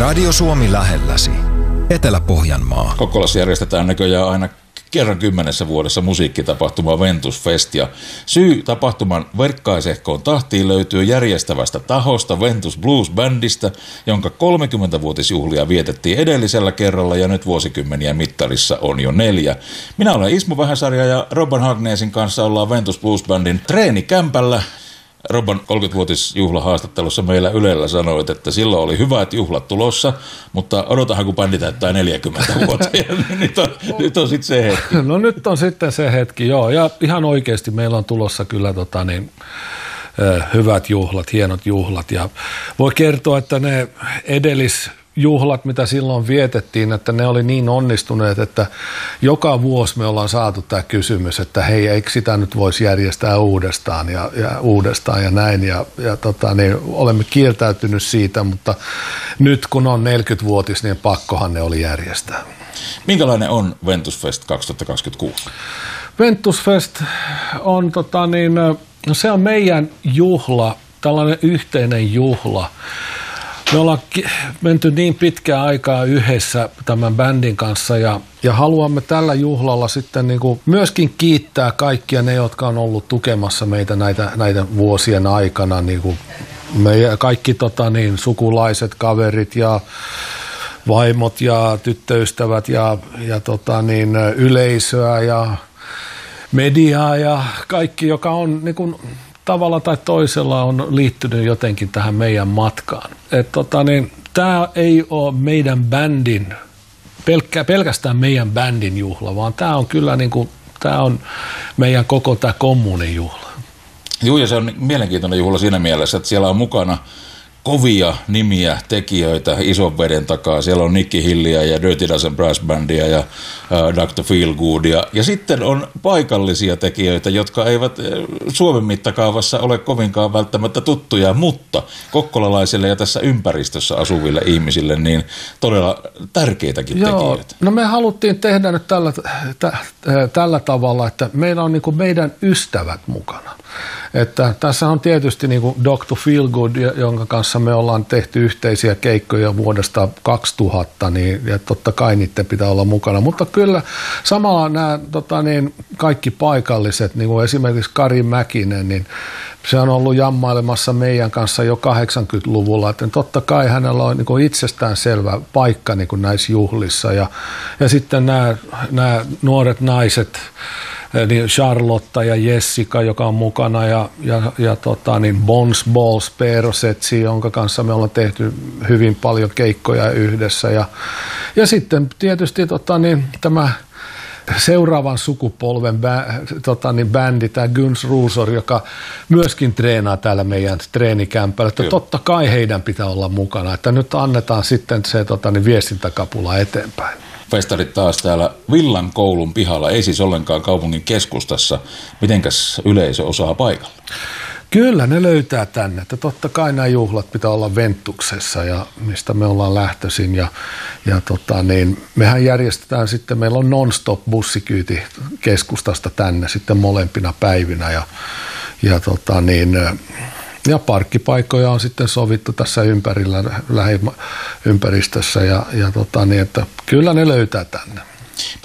Radio Suomi lähelläsi. Etelä-Pohjanmaa. Kokkolassa järjestetään näköjään aina kerran 10 vuodessa musiikkitapahtuma Ventus Fest, ja syy tapahtuman verkkaisehkoon tahtiin löytyy järjestävästä tahosta Ventus Blues Bandista, jonka 30-vuotisjuhlia vietettiin edellisellä kerralla ja nyt vuosikymmeniä mittarissa on jo 4. Minä olen Ismo Vähäsarja ja Robban Hagnesin kanssa ollaan Ventus Blues Bandin treenikämpällä. Robban 30-vuotisjuhlahaastattelussa meillä Ylellä sanoit, että silloin oli hyvät juhlat tulossa, mutta odotahan kun bändi täyttää 40 vuotta. Nyt on sitten se hetki. No nyt on sitten se hetki, joo. Ja ihan oikeasti meillä on tulossa kyllä hyvät juhlat, hienot juhlat. Ja voi kertoa, että ne edellisjuhlat, mitä silloin vietettiin, että ne oli niin onnistuneet, että joka vuosi me ollaan saatu tämä kysymys, että hei, eikö sitä nyt voisi järjestää uudestaan ja näin. Ja olemme kieltäytynyt siitä, mutta nyt kun on 40-vuotis, niin pakkohan ne oli järjestää. Minkälainen on Ventus Fest 2026? Ventus Fest on, se on meidän juhla, tällainen yhteinen juhla. Me ollaan menty niin pitkää aikaa yhdessä tämän bändin kanssa ja haluamme tällä juhlalla sitten myöskin kiittää kaikkia ne, jotka on ollut tukemassa meitä näitä vuosien aikana. Kaikki sukulaiset, kaverit ja vaimot ja tyttöystävät ja yleisöä ja mediaa ja kaikki, joka on tavalla tai toisella on liittynyt jotenkin tähän meidän matkaan. Tämä ei ole meidän bändin, pelkästään meidän bändin juhla, vaan tämä on kyllä tämä on meidän koko tämä kommunin juhla. Joo, ja se on mielenkiintoinen juhla siinä mielessä, että siellä on mukana kovia nimiä, tekijöitä ison veden takaa. Siellä on Nicky Hilliä ja Dirty Dozen Brass Bandia ja Dr. Feelgoodia. Ja sitten on paikallisia tekijöitä, jotka eivät Suomen mittakaavassa ole kovinkaan välttämättä tuttuja, mutta kokkolalaisille ja tässä ympäristössä asuville ihmisille niin todella tärkeitäkin tekijöitä. No me haluttiin tehdä nyt tällä tavalla, että meillä on meidän ystävät mukana. Että tässä on tietysti Dr. Feelgood, jonka kanssa me ollaan tehty yhteisiä keikkoja vuodesta 2000, ja totta kai niiden pitää olla mukana. Mutta kyllä samalla nämä kaikki paikalliset, niin kuin esimerkiksi Kari Mäkinen, niin se on ollut jammailemassa meidän kanssa jo 80-luvulla, että totta kai hänellä on itsestään selvä paikka näissä juhlissa. Ja sitten nämä nuoret naiset, niin Charlotta ja Jessica, joka on mukana, ja Bones Balls Perosetsi, jonka kanssa me ollaan tehty hyvin paljon keikkoja yhdessä. Ja sitten tietysti tämä seuraavan sukupolven bändi, tämä Guns Rosor, joka myöskin treenaa täällä meidän treenikämpällä, että totta kai heidän pitää olla mukana, että nyt annetaan sitten se viestintäkapula eteenpäin. Festarit taas täällä Villan koulun pihalla, ei siis ollenkaan kaupungin keskustassa. Mitenkäs yleisö osaa paikalla? Kyllä, ne löytää tänne. Että totta kai nämä juhlat pitää olla Ventuksessa, ja mistä me ollaan lähtöisin. Mehän järjestetään sitten, meillä on non-stop bussikyyti keskustasta tänne sitten molempina päivinä. Ja parkkipaikkoja on sitten sovittu tässä lähiympäristössä, että kyllä ne löytää tänne.